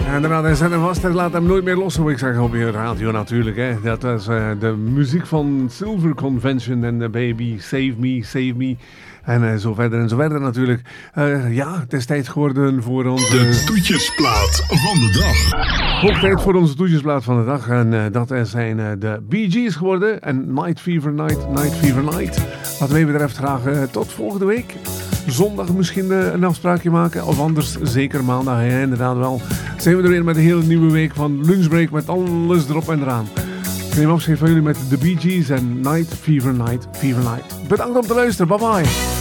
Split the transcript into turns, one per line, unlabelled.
En daarna hij zet hem vast en laat hem nooit meer los, zou ik zeggen, op je radio natuurlijk. Hè. Dat is de muziek van Silver Convention en Baby, Save Me, Save Me. En zo verder natuurlijk. Ja, het is tijd geworden voor onze...
De toetjesplaat van de dag.
Ook tijd voor onze toetjesplaat van de dag. En dat zijn de Bee Gees geworden. En Night Fever Night, Night Fever Night. Wat mij betreft graag tot volgende week. Zondag misschien een afspraakje maken. Of anders zeker maandag. Ja, inderdaad wel. Zijn we er weer met een hele nieuwe week van Lunchbreak. Met alles erop en eraan. Ik neem afscheid van jullie met de Bee Gees en Night Fever Night, Fever Night. Bedankt om te luisteren. Bye bye.